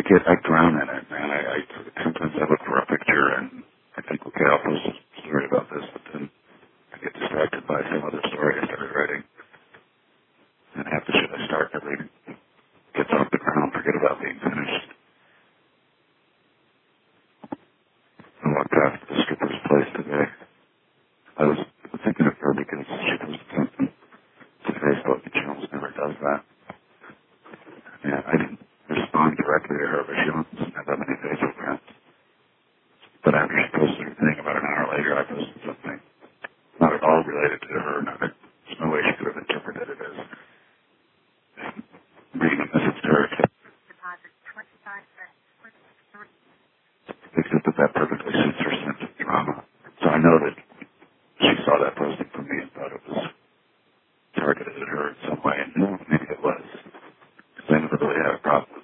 I drown in it, man. I sometimes I look for a picture and I think, okay, I'll post a story about this, but then I get distracted by some other story I started writing. And half the shit I start never even gets off the ground, forget about being finished. I walked past the stripper's place today. I was thinking of her because she posted something to Facebook and she almost never does that. Yeah, I didn't respond directly to her, but she doesn't have that many Facebook friends. But after she posted her thing, about an hour later, I posted something not at all related to her. There's no way she could have interpreted it as reading a message to her. Except that perfectly suits her sense of drama. So I know that she saw that posting from me and thought it was targeted at her in some way. And maybe it was. Because I never really had a problem